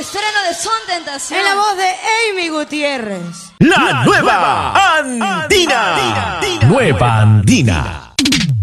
estreno de Son Tentación. En la voz de Amy Gutiérrez. La nueva Andina. Nueva Andina.